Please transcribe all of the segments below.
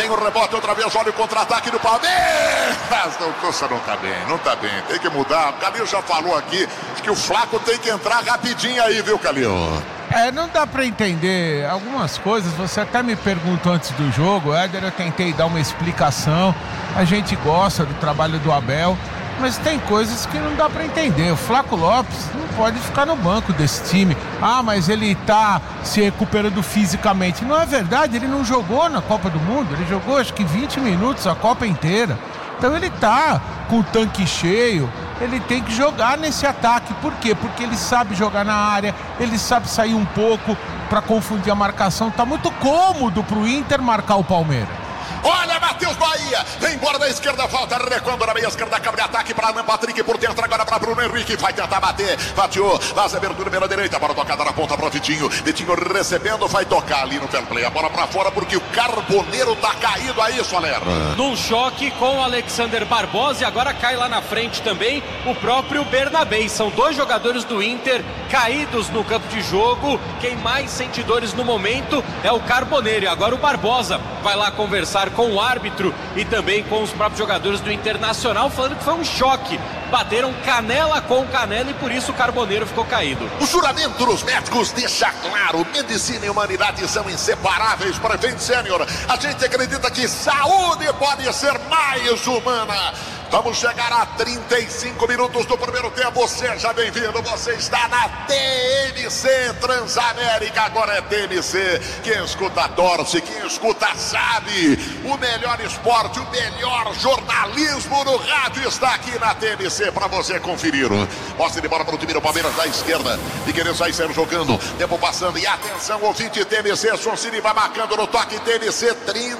Vem o rebote outra vez, olha o contra-ataque do Palmeiras. Não, Costa não tá bem, tem que mudar. O Calil já falou aqui que o Flaco tem que entrar rapidinho aí, viu, Calil? Não dá pra entender algumas coisas. Você até me perguntou antes do jogo, Éder, eu tentei dar uma explicação. A gente gosta do trabalho do Abel, mas tem coisas que não dá pra entender. O Flaco Lopes não pode ficar no banco desse time. Mas ele tá se recuperando fisicamente. Não é verdade, ele não jogou na Copa do Mundo, ele jogou acho que 20 minutos a Copa inteira. Então ele tá com o tanque cheio, ele tem que jogar nesse ataque. Por quê? Porque ele sabe jogar na área, ele sabe sair um pouco pra confundir a marcação. Tá muito cômodo pro Inter marcar o Palmeiras. Olha, Matheus Bahia, vem embora da esquerda, volta, recuando na meia esquerda, cabe ataque para Alan Patrick, por dentro agora para Bruno Henrique, vai tentar bater, fatiou, faz a abertura pela direita, bola tocada na ponta para Vitinho recebendo, vai tocar ali no fair play, a bola para fora porque o Carboneiro tá caído aí, Soler. Num choque com o Alexander Barbosa e agora cai lá na frente também o próprio Bernabé. São dois jogadores do Inter caídos no campo de jogo, quem mais sente dores no momento é o Carboneiro e agora o Barbosa vai lá conversar com o árbitro e também com os próprios jogadores do Internacional, falando que foi um choque. Bateram canela com canela e por isso o Carboneiro ficou caído. O juramento dos médicos deixa claro: medicina e humanidade são inseparáveis. Prevent Senior, a gente acredita que saúde pode ser mais humana. Vamos chegar a 35 minutos do primeiro tempo. Seja bem-vindo, você está na TMC Transamérica. Agora é TMC. Quem escuta torce, quem escuta sabe. O melhor esporte, o melhor jornalismo no rádio está aqui na TMC para você conferir. Posse de bola para o time do Palmeiras da esquerda. E querendo sair jogando. Tempo passando e atenção, ouvinte TMC. Soncini vai marcando no toque TMC.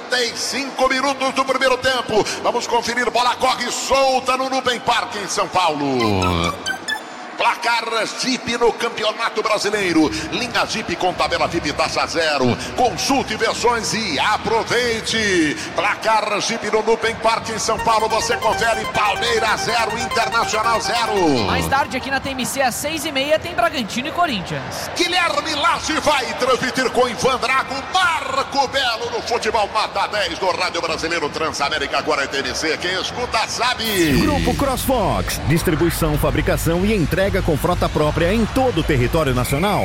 35 minutos do primeiro tempo. Vamos conferir, bola corre solta no Nubem Parque em São Paulo. Placar Jeep no Campeonato Brasileiro. Linha Jeep com tabela Jeep taxa zero. Consulte versões e aproveite. Placar Jeep no Nubem Parque em São Paulo. Você confere: Palmeiras 0, Internacional 0. Mais tarde aqui na TMC às 6h30 tem Bragantino e Corinthians. Guilherme Lache vai transmitir com Ivan Drago. Marco Belo no Futebol Nota 10 do Rádio Brasileiro Transamérica. Agora é TMC. Quem escuta sabe. Grupo CrossFox. Distribuição, fabricação e entrega com frota própria em todo o território nacional.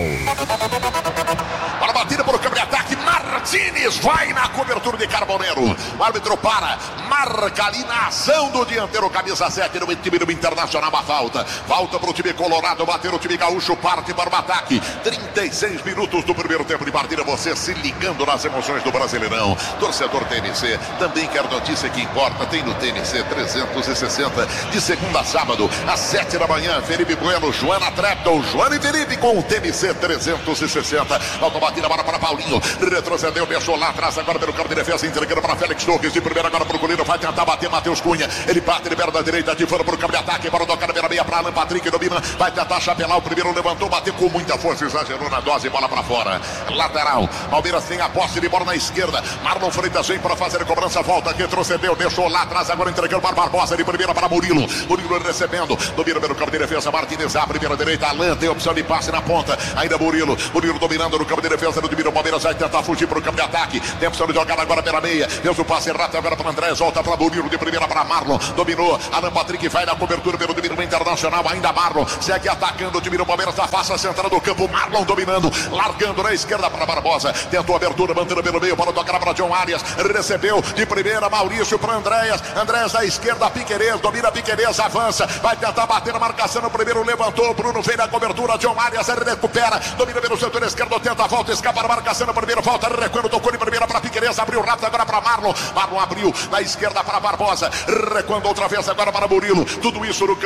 Para batida por câmbio de ataque, Martínez vai na cobertura de Carboneiro. O árbitro marca ali na ação do dianteiro, camisa 7 no time do Internacional. A falta para o time colorado, bater o time gaúcho, parte para o ataque. 36 minutos do primeiro tempo de partida, você se ligando nas emoções do Brasileirão. Torcedor TMC também quer notícia que importa, tem no TMC 360, de segunda a sábado, às 7 da manhã, Felipe Bueno, Joana Trepton, Joana e Felipe com o TMC 360. Volta batida, bola para Paulinho, retrocedeu, deixou lá atrás, agora pelo campo de defesa, entregando para Félix Torres, de primeira agora para o goleiro, vai tentar bater Matheus Cunha, ele bate, libera da direita, de fora para o campo de ataque, para tocar na meia para Alan Patrick, domina, vai tentar chapelar, o primeiro levantou, bateu com muita força, exagerou na dose, bola para fora, lateral, Palmeiras tem a posse de bola na esquerda, Marlon Freitas vem para fazer a cobrança, volta, retrocedeu, deixou lá atrás, agora entregando para Barbosa, de primeira para Murilo recebendo, domina pelo campo de defesa, Martínez, a primeira direita, Alan tem opção de passe na ponta, ainda Murilo dominando no campo de defesa do time do Palmeiras, vai tentar fugir para o campo de ataque, tem opção de jogar agora pela meia, deu o passe errado agora para André, volta para Murilo, de primeira para Marlon, dominou, Alan Patrick vai na cobertura pelo time do Internacional, ainda Marlon, segue atacando o time do Palmeiras, da face central do campo, Marlon dominando, largando na esquerda para Barbosa, tentou abertura, mantendo pelo meio, para tocar para John Arias, recebeu de primeira, Maurício para Andréas da esquerda, Piquerez, domina Piquerez, avança, vai tentar bater na marcação, no primeiro levantou, Bruno vem na cobertura, John Arias recupera, domina pelo setor esquerdo, tenta a volta, escapa na marcação, no primeiro, volta, recuando, tocou de primeira para Piquerez, abriu rápido agora para Marlon abriu na esquerda para Barbosa, recuando outra vez agora para Murilo, tudo isso no